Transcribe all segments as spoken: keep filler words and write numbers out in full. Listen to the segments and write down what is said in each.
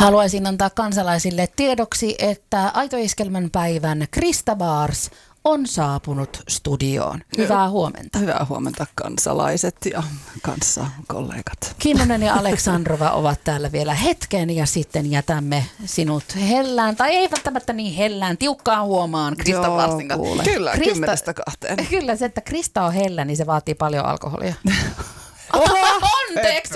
Haluaisin antaa kansalaisille tiedoksi, että Aito-iskelmän päivän Krista Baars on saapunut studioon. Hyvää huomenta. Hyvää huomenta kansalaiset ja kanssakollegat. Kinnunen ja Aleksandrova ovat täällä vielä hetken ja sitten jätämme sinut hellään, tai ei välttämättä niin hellään, tiukkaan huomaan Krista Baarsin kanssa. Kyllä, Krista, kymmenestä kahteen. Kyllä, se, että Krista on hellä, niin se vaatii paljon alkoholia. Oho, anteeksi!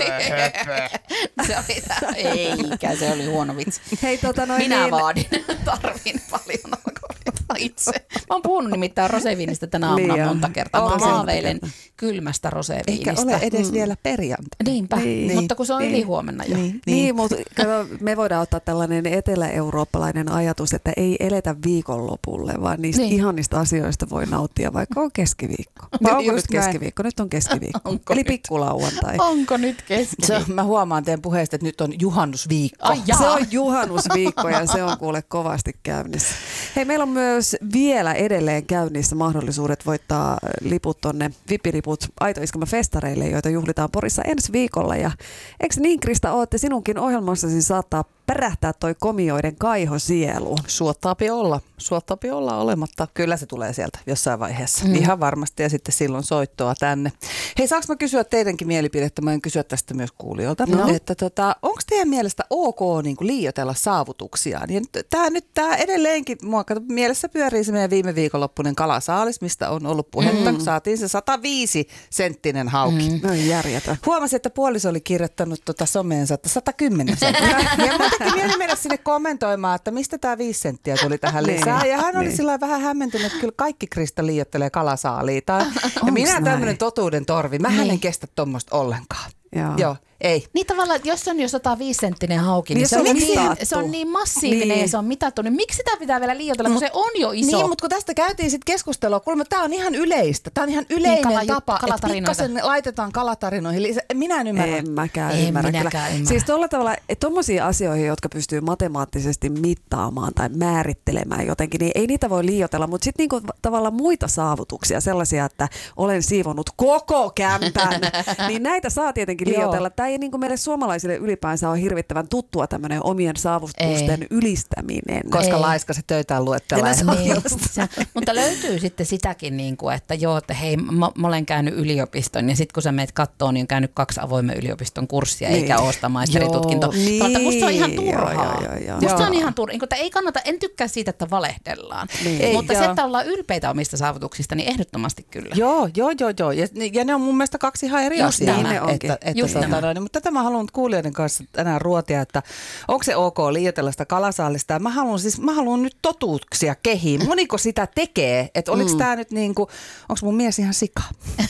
Se oli, eikä, se oli huono vitsi. Hei, tota noin Minä niin... vaadin, tarvin paljon alkoholia itse. Mä oon puhunut nimittäin roseviinistä tänä aamuna Niin monta kertaa. Mä Oletko haaveilen kylmästä roseviinista. Eikä ole edes mm. vielä perjantai. Niinpä, Niin. mutta kun se on Niin. yli huomenna jo. Niin, Niin, niin. mutta me voidaan ottaa tällainen etelä-eurooppalainen ajatus, että ei eletä viikonlopulle, vaan niistä Niin. niin. ihanista asioista voi nauttia, vaikka on keskiviikko. Vai onko Just nyt keskiviikko? Nyt on keskiviikko. Onko Eli nyt? pikkulauantai. Onko nyt keskiviikko? Se, mä huomaan teidän puheesta, että nyt on juhannusviikko. Ai jaa. Se on juhannusviikko ja se on kuule kovasti käynnissä. Hei, meillä on myös vielä edelleen käynnissä mahdollisuudet voittaa liput tonne, vipiliput Aito-iskelmä-festareille, joita juhlitaan Porissa ensi viikolla. Ja eikö niin, Krista, ootte sinunkin ohjelmassasi saattaa pärähtää toi komioiden kaihosielu? Suottaapi olla. Suottaapi olla olematta. Kyllä se tulee sieltä jossain vaiheessa. Mm. Ihan varmasti ja sitten silloin soittoa tänne. Hei, saanko mä kysyä teidänkin mielipidettä? Mä en kysyä tästä myös kuulijoilta. No. Että tota, onko teidän mielestä ok niin kuin liioitella saavutuksiaan? Ja nyt, tää, nyt tää edelleenkin, mua kato, mielessä pyörii se meidän viime viikonloppuinen kalasaalis, mistä on ollut puhetta. Mm. Saatiin se sata viisi senttinen hauki. Mm. No järjetä. Huomasin, että puoliso oli kirjoittanut tota someensa, että sata kymmenen senttiä. Ja mä tekin mieli mennä sinne kommentoimaan, että mistä tämä viisi senttiä tuli tähän lisää. Ja hän oli Niin. sillä vähän hämmentynyt, että kyllä kaikki Krista liioittelee kalasaaliita. Ja Onks minä näin? tämmöinen totuuden torvi. Mä Niin. en kestä tuommoista ollenkaan. Joo. Joo, ei. Niin tavallaan, että jos on jo sata viisi senttinen hauki, niin, Niin se, se on on niin, mitattu. se on niin massiivinen Niin. ja se on mitattu. Niin miksi sitä pitää vielä liioitella, kun se on jo iso? Niin, mutta kun tästä käytiin sitten keskustelua, kuulemma tämä on ihan yleistä. Tämä on ihan yleinen Niin, kala- tapa, että kalatarinoita. pikkasen laitetaan kalatarinoihin. Eli se- Minä en ymmärrä. En mäkään En ymmärrä. minäkään kyllä. ymmärrä. Siis tuolla tavalla, että tuommoisia asioihin, jotka pystyy matemaattisesti mittaamaan tai määrittelemään jotenkin, niin ei niitä voi liioitella. Mutta sitten niinku tavallaan muita saavutuksia, sellaisia, että olen siivonut koko kämpän, niin näitä saa tietenkin Joo. liioitella. Tämä ei niinku meille suomalaisille ylipäänsä ole hirvittävän tuttua tämmöinen omien saavutusten Ei. ylistäminen. Koska Ei. laiska se töitään luettelee. Ja se on Niin, just. se, mutta löytyy sitten sitäkin, niin kuin, että joo, että hei, mä, mä olen käynyt yliopiston ja sitten kun sä meet kattoo, niin on käynyt kaksi avoimen yliopiston kurssia Niin. eikä ole sitä maisteritutkintoa. Joo, Mutta musta se on ihan niin, turhaa. joo, joo, joo. Musta se on Joo. ihan turhaa. Niin, ei kannata, en tykkää siitä, että valehdellaan. Niin. Ei, Mutta se, joo. että ollaan ylpeitä omista saavutuksista, niin ehdottomasti kyllä. Joo, joo, joo, joo. Ja, ja ne on mun mielestä kaksi ihan eri Just asiaa. nämä. Niin ne onkin. Että, että Just tota, nämä. noin, mutta tätä mä haluan kuulijoiden kanssa tänään ruotia, että onko se ok liioitella sitä kalasaalista. Ja Mä haluan siis, mä haluan nyt totuuksia kehiin. Moniko sitä tekee? Että oliko mm. tää nyt niinku, onko mun mies ihan sika?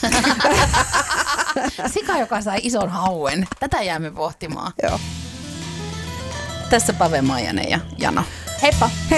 Sika, joka sai ison hauen. Tätä jäämme pohtimaan. Joo. Tässä Pave Maijanen ja Jano. Heippa!